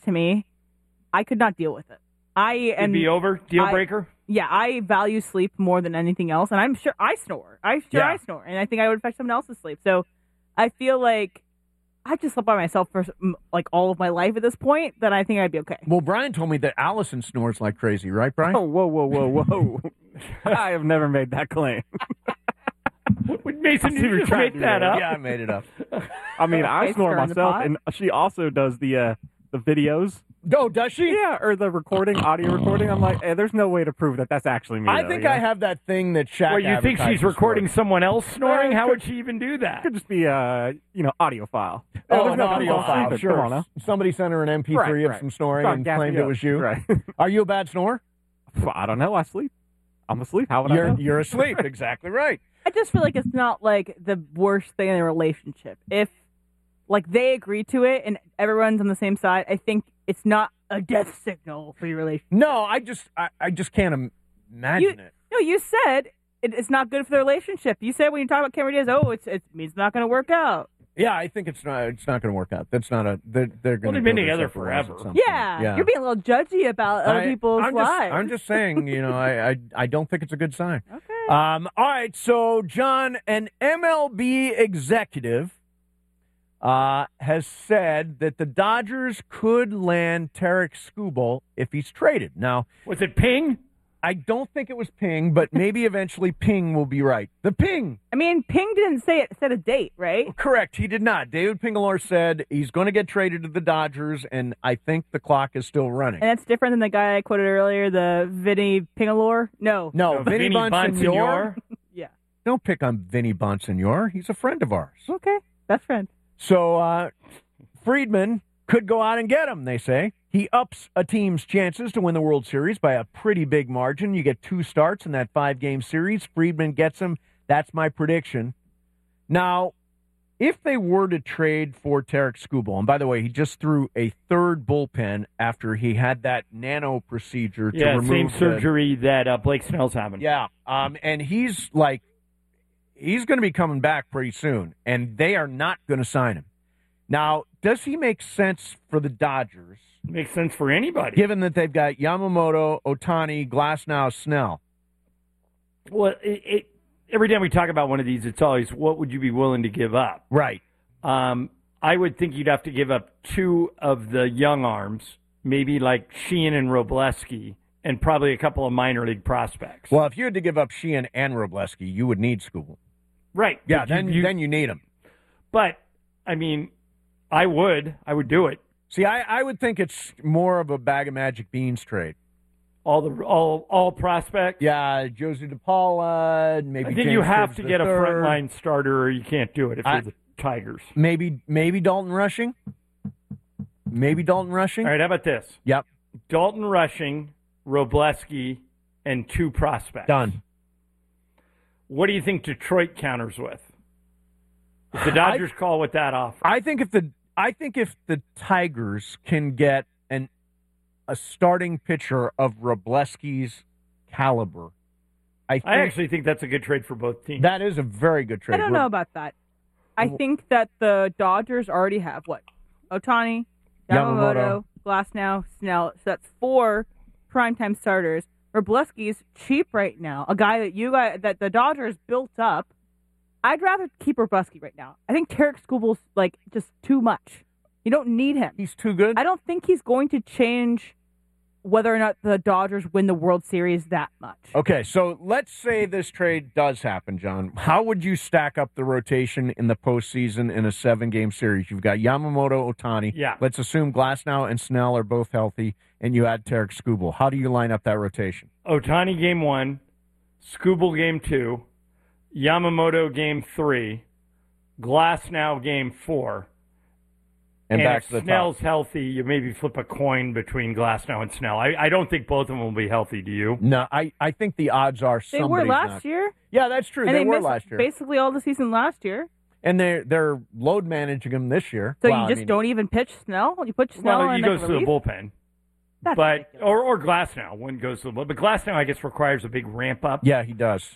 to me, I could not deal with it. It'd be over? Deal breaker? Yeah, I value sleep more than anything else, and I'm sure I snore. I snore, and I think I would affect someone else's sleep. So I feel like I just slept by myself for like all of my life at this point, then I think I'd be okay. Well, Brian told me that Allison snores like crazy, right, Brian? Oh, whoa. I have never made that claim. Mason, you just made that up? Yeah, I made it up. I mean, I snore myself, and she also does the videos. Oh, does she? Yeah, or the audio recording. I'm like, there's no way to prove that that's actually me. I think I have that thing that Shaq. Well, you think she's recording someone else snoring? How would she even do that? It could just be audio file. Oh, an audio file. Sure. Come on, somebody sent her an MP3 of some snoring and claimed it was you. Right. Are you a bad snorer? I don't know. I sleep. I'm asleep. How would I know? You're asleep. Exactly right. I just feel like it's not like the worst thing in a relationship. If like they agree to it and everyone's on the same side, I think it's not a death signal for your relationship. No, I just can't imagine it. No, you said it's not good for the relationship. You said when you talk about Cameron Diaz, it means it's not going to work out. Yeah, I think it's not going to work out. That's not a. They're going to. Well, they've been together forever. Yeah, you're being a little judgy about other people's lives. I'm just saying, I don't think it's a good sign. Okay. All right, so John, an MLB executive has said that the Dodgers could land Tarek Skubal if he's traded. Now, was it Ping? I don't think it was Ping, but maybe eventually Ping will be right. The Ping. I mean, Ping didn't set a date, right? Correct, he did not. David Pingalore said he's going to get traded to the Dodgers, and I think the clock is still running. And that's different than the guy I quoted earlier, the Vinny Pingalore? No, Vinny Bonsignore. Yeah. Don't pick on Vinny Bonsignore. He's a friend of ours. Okay, best friend. So Friedman could go out and get him, they say. He ups a team's chances to win the World Series by a pretty big margin. You get 2 starts in that 5-game series. Friedman gets him. That's my prediction. Now, if they were to trade for Tarek Skubal, and by the way, he just threw a 3rd bullpen after he had that nano procedure to remove same surgery that Blake Snell's having. Yeah, and he's going to be coming back pretty soon, and they are not going to sign him. Now, does he make sense for the Dodgers? Makes sense for anybody. Given that they've got Yamamoto, Ohtani, Glasnow, Snell. Well, every time we talk about one of these, it's always, what would you be willing to give up? Right. I would think you'd have to give up 2 of the young arms, maybe like Sheehan and Robleski, and probably a couple of minor league prospects. Well, if you had to give up Sheehan and Robleski, you would need Skubal. Right. Yeah, then you need him. But, I mean, I would do it. See, I would think it's more of a bag of magic beans trade. All prospects? Yeah, Josie DePaula, maybe. I think you have to get a frontline starter, or you can't do it if you're the Tigers. Maybe Dalton Rushing. All right, how about this? Yep. Dalton Rushing, Robleski, and 2 prospects. Done. What do you think Detroit counters with? If the Dodgers call with that offer. I think if the Tigers can get a starting pitcher of Robleski's caliber, I actually think that's a good trade for both teams. That is a very good trade. I don't know about that. I think that the Dodgers already have Ohtani, Yamamoto, Glasnow, Snell. So that's 4 primetime starters. Robleski's cheap right now. A guy that the Dodgers built up. I'd rather keep Robleski right now. I think Tarek Skubal's just too much. You don't need him. He's too good? I don't think he's going to change whether or not the Dodgers win the World Series that much. Okay, so let's say this trade does happen, John. How would you stack up the rotation in the postseason in a 7-game series? You've got Yamamoto, Ohtani. Yeah. Let's assume Glasnow and Snell are both healthy, and you add Tarek Skubal. How do you line up that rotation? Ohtani game 1, Skubal game 2, Yamamoto game 3, Glasnow game 4. And back if to the Snell's top. healthy, you maybe flip a coin between Glasnow and Snell. I don't think both of them will be healthy. Do you? No, I think the odds are they somebody's were last year. Yeah, that's true. And they were missed last year. Basically all the season last year. And they're load managing them this year. So you don't even pitch Snell? You put Snell well, on he goes to the bullpen. That's but or Glasnow. One goes to the bullpen. But Glasnow, I guess, requires a big ramp up. Yeah, he does.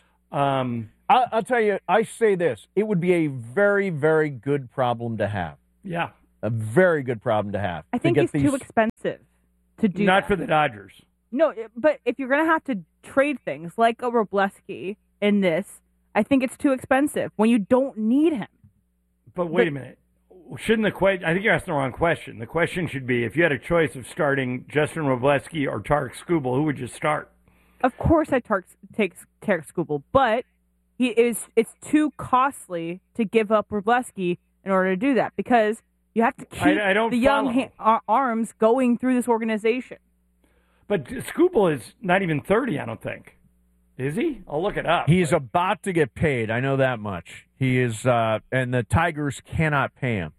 I'll tell you, I say this. It would be a very, very good problem to have. Yeah. a very good problem to have. I think he's too expensive to do Not that. for the Dodgers. No, but if you're going to have to trade things like a Wroblewski in this, I think it's too expensive when you don't need him. But wait a minute. Shouldn't the question? I think you're asking the wrong question. The question should be, if you had a choice of starting Justin Wroblewski or Tarik Skubal, who would you start? Of course, I take Tarik Skubal, but it's too costly to give up Wroblewski in order to do that because you have to keep the young arms going through this organization. But Skubal is not even 30, I don't think. Is he? I'll look it up. He's about to get paid. I know that much. He is, and the Tigers cannot pay him.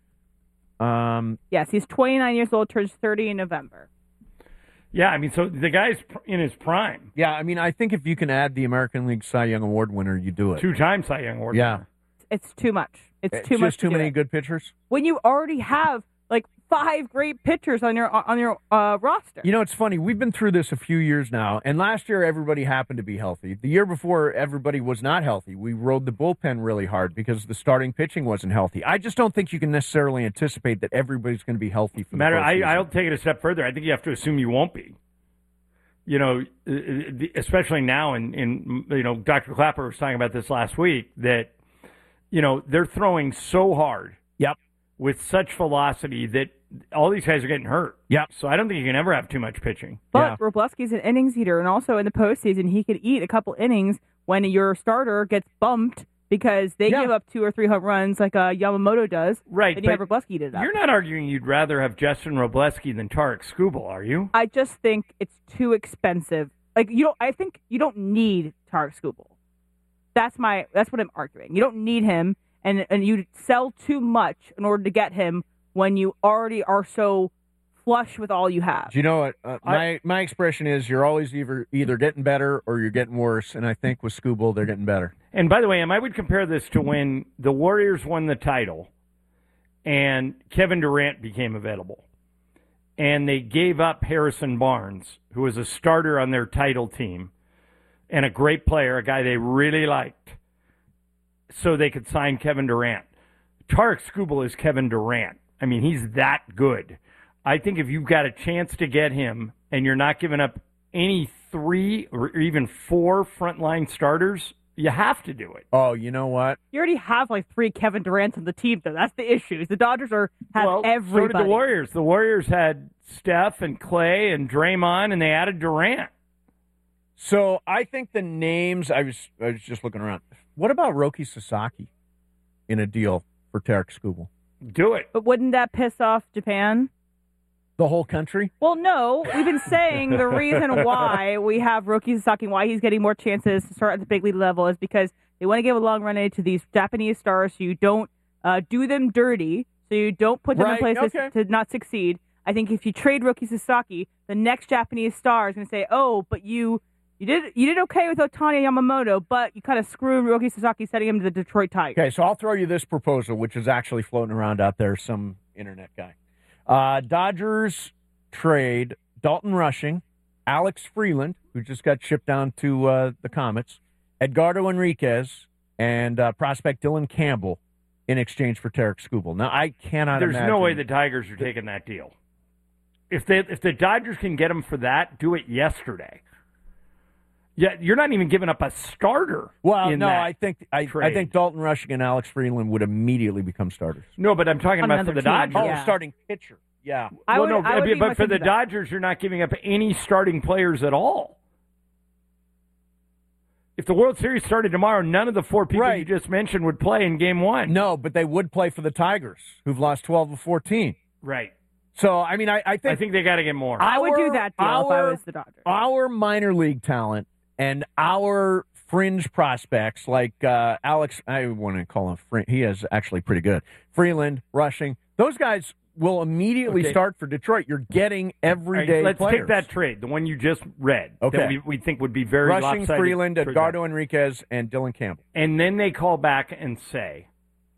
Yes, he's 29 years old, turns 30 in November. Yeah, I mean, so the guy's in his prime. Yeah, I mean, I think if you can add the American League Cy Young Award winner, you do it. 2-time Cy Young Award winner. It's too much. It's too much. Just too many good pitchers. When you already have like 5 great pitchers on your roster. You know, it's funny. We've been through this a few years now, and last year everybody happened to be healthy. The year before, everybody was not healthy. We rode the bullpen really hard because the starting pitching wasn't healthy. I just don't think you can necessarily anticipate that everybody's going to be healthy for the postseason. I'll take it a step further. I think you have to assume you won't be. You know, especially now, in you know, Dr. Clapper was talking about this last week, that, you know, they're throwing so hard. Yep. With such velocity that all these guys are getting hurt. Yep. So I don't think you can ever have too much pitching. But Wroblewski's an innings eater, and also in the postseason, he could eat a couple innings when your starter gets bumped because they give up 2 or 3 home runs like Yamamoto does. Right. Then you have Wroblewski eat it up. You're not arguing you'd rather have Justin Wroblewski than Tarik Skubal, are you? I just think it's too expensive. Like I think you don't need Tarik Skubal. That's what I'm arguing. You don't need him, and you sell too much in order to get him when you already are so flush with all you have. Do you know what? My expression is you're always either getting better or you're getting worse, and I think with Skubal, they're getting better. And by the way, I would compare this to when the Warriors won the title and Kevin Durant became available. And they gave up Harrison Barnes, who was a starter on their title team and a great player, a guy they really liked, so they could sign Kevin Durant. Tarik Skubal is Kevin Durant. I mean, he's that good. I think if you've got a chance to get him and you're not giving up any 3 or even 4 frontline starters, you have to do it. Oh, you know what? You already have like 3 Kevin Durants on the team, though. That's the issue. The Dodgers have everybody. So did the Warriors. The Warriors had Steph and Clay and Draymond, and they added Durant. So I think the names, I was just looking around. What about Roki Sasaki in a deal for Tarik Skubal? Do it. But wouldn't that piss off Japan? The whole country? Well, no. We've been saying the reason why we have Roki Sasaki, why he's getting more chances to start at the big league level is because they want to give a long runway to these Japanese stars so you don't do them dirty, so you don't put them in places to not succeed. I think if you trade Roki Sasaki, the next Japanese star is going to say, oh, but you did okay with Ohtani Yamamoto, but you kind of screwed Roki Sasaki, sending him to the Detroit Tigers. Okay, so I'll throw you this proposal, which is actually floating around out there, some internet guy. Dodgers trade Dalton Rushing, Alex Freeland, who just got shipped down to the Comets, Edgardo Enriquez, and prospect Dylan Campbell in exchange for Tarik Skubal. Now, I cannot imagine. There's no way the Tigers are taking that deal. If the Dodgers can get him for that, do it yesterday. Yeah, you're not even giving up a starter. Well, in no, that I think trade. Dalton Rushing and Alex Freeland would immediately become starters. No, but I'm talking about for the Dodgers. Oh, starting pitcher. Yeah. But for the Dodgers, you're not giving up any starting players at all. If the World Series started tomorrow, none of the 4 people you just mentioned would play in Game 1. No, but they would play for the Tigers, who've lost 12 of 14. Right. So, I mean, I think they got to get more. I would do that deal if I was the Dodgers. Our minor league talent and our fringe prospects like Alex, I want to call him fringe. He is actually pretty good. Freeland, Rushing, those guys will immediately start for Detroit. You're getting everyday let's players. take that trade, the one you just read, okay, that we think would be very Rushing, lopsided. Freeland, Edgardo Enriquez, and Dylan Campbell. And then they call back and say,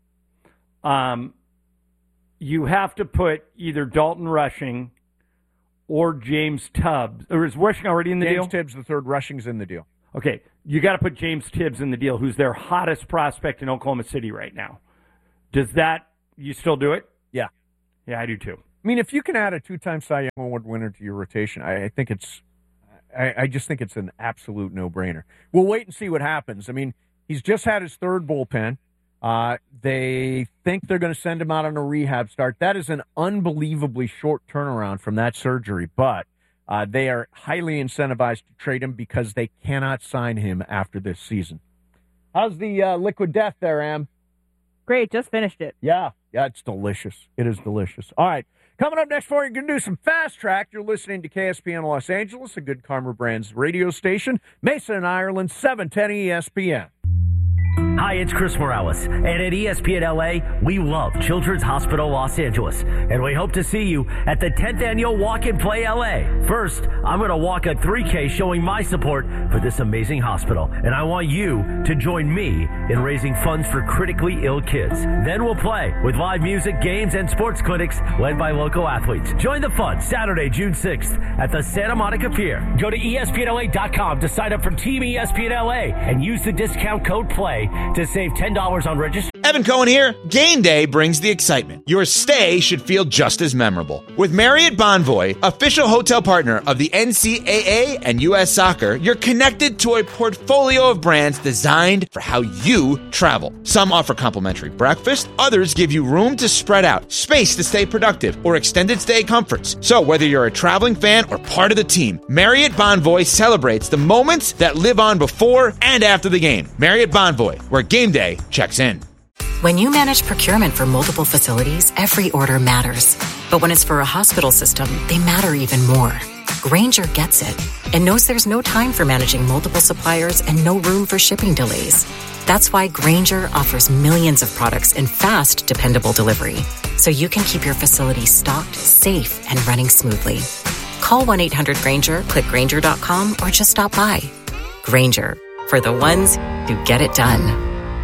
you have to put either Dalton Rushing or James Tubbs. Or is Rushing already in the deal? James Tibbs the third. Rushing's in the deal. Okay, you got to put James Tibbs in the deal, who's their hottest prospect in Oklahoma City right now. Does that, you still do it? Yeah. Yeah, I do too. I mean, if you can add a 2-time Cy Young Award winner to your rotation, I think it's. I just think it's an absolute no-brainer. We'll wait and see what happens. I mean, he's just had his third bullpen. They think they're going to send him out on a rehab start. That is an unbelievably short turnaround from that surgery, but they are highly incentivized to trade him because they cannot sign him after this season. How's the Liquid Death there, Am? Great, just finished it. Yeah, it's delicious. It is delicious. All right, coming up next for you, you're going to do some Fast Track. You're listening to KSPN Los Angeles, a Good Karma Brands radio station. Mesa in Ireland, 710 ESPN. Hi, it's Chris Morales, and at ESPN LA, we love Children's Hospital Los Angeles, and we hope to see you at the 10th Annual Walk and Play LA. First, I'm going to walk a 3K showing my support for this amazing hospital, and I want you to join me in raising funds for critically ill kids. Then we'll play with live music, games, and sports clinics led by local athletes. Join the fun Saturday, June 6th at the Santa Monica Pier. Go to ESPNLA.com to sign up for Team ESPN LA and use the discount code PLAY to save $10 on registration. Evan Cohen here. Game day brings the excitement. Your stay should feel just as memorable. With Marriott Bonvoy, official hotel partner of the NCAA and U.S. Soccer, you're connected to a portfolio of brands designed for how you travel. Some offer complimentary breakfast, others give you room to spread out, space to stay productive, or extended stay comforts. So whether you're a traveling fan or part of the team, Marriott Bonvoy celebrates the moments that live on before and after the game. Marriott Bonvoy, where game day checks in. When you manage procurement for multiple facilities, every order matters. But when it's for a hospital system, they matter even more. Grainger gets it and knows there's no time for managing multiple suppliers and no room for shipping delays. That's why Grainger offers millions of products in fast, dependable delivery, so you can keep your facility stocked, safe, and running smoothly. Call 1-800-GRAINGER, click Grainger.com, or just stop by. Grainger, for the ones who get it done.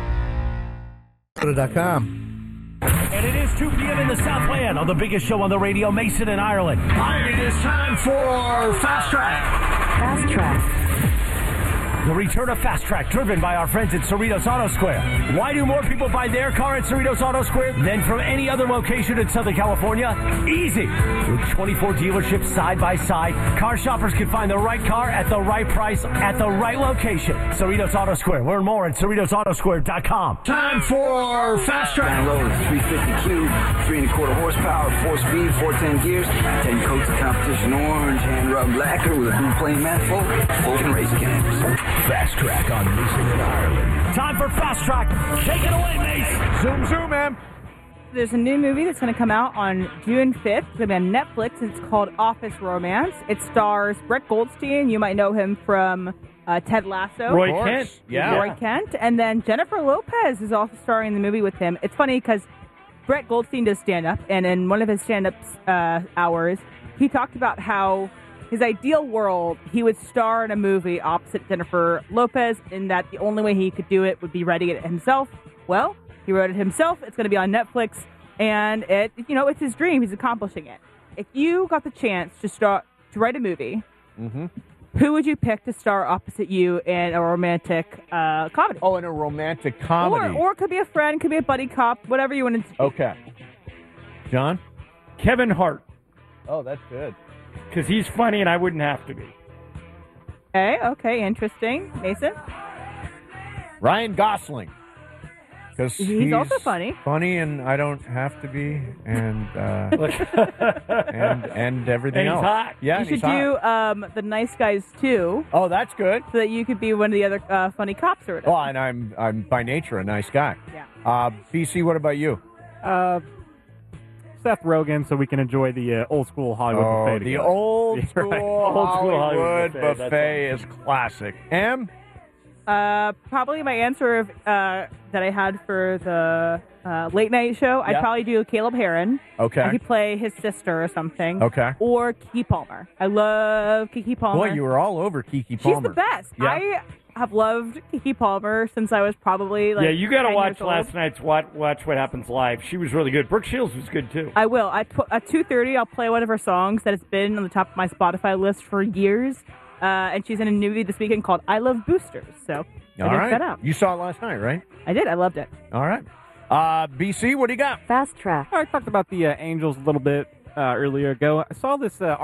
And it is 2 p.m. in the Southland on the biggest show on the radio, Mason in Ireland. It is time for Fast Track. Fast Track. The return of Fast Track, driven by our friends at Cerritos Auto Square. Why do more people buy their car at Cerritos Auto Square than from any other location in Southern California? Easy. With 24 dealerships side by side, car shoppers can find the right car at the right price at the right location. Cerritos Auto Square. Learn more at CerritosAutoSquare.com. Time for Fast Track. Download 350 cube, 3.25 horsepower, 4-speed, 410 gears, 10 coats of competition orange, hand rubbed lacquer with a blue plane manifold, open race cams. Fast Track on Mason in Ireland. Time for Fast Track. Take it away, Mace. Zoom, man. There's a new movie that's going to come out on June 5th. It's going to be on Netflix, and it's called Office Romance. It stars Brett Goldstein. You might know him from Ted Lasso. Roy Kent. Yeah. Roy Kent. And then Jennifer Lopez is also starring in the movie with him. It's funny because Brett Goldstein does stand-up, and in one of his stand-up hours, he talked about how his ideal world, he would star in a movie opposite Jennifer Lopez, in that the only way he could do it would be writing it himself. Well, he wrote it himself. It's going to be on Netflix, and it's his dream. He's accomplishing it. If you got the chance to write a movie, who would you pick to star opposite you in a romantic comedy? Oh, in a romantic comedy. Or it could be a friend, could be a buddy cop, whatever you want to do. Okay. John? Kevin Hart, Oh, that's good. because he's funny and I wouldn't have to be. Okay, interesting. Mason? Ryan Gosling. Because He's also funny. Funny, and I don't have to be, and and everything And he's else. hot. Yeah, You and he's should do hot. The Nice Guys too, Oh, that's good. so that you could be one of the other funny cops or whatever. Well, and I'm by nature a nice guy. Yeah. BC, what about you? Seth Rogen, so we can enjoy the old school Hollywood buffet The together. old Yeah, school right. Hollywood buffet, that's buffet is classic. M? Probably my answer that I had for the late night show, I'd Yeah. probably do Caleb Heron. Okay. I could play his sister or something. Okay. Or Kiki Palmer. I love Kiki Palmer. Boy, you were all over Kiki She's Palmer. the best. Yeah. I have loved Kiki Palmer since I was probably Yeah, you got to 10 watch years old. last night's Watch What Happens Live. She was really good. Brooke Shields was good too. I will. At 2:30, I'll play one of her songs that has been on the top of my Spotify list for years. And she's in a new movie this weekend called I Love Boosters. So All check right. that out. You saw it last night, right? I did. I loved it. All right. BC, what do you got? Fast track. I talked about the Angels a little bit earlier ago. I saw this